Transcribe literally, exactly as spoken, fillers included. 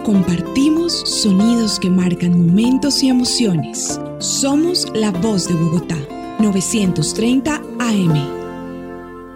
Compartimos sonidos que marcan momentos y emociones. Somos la voz de Bogotá. novecientos treinta A M.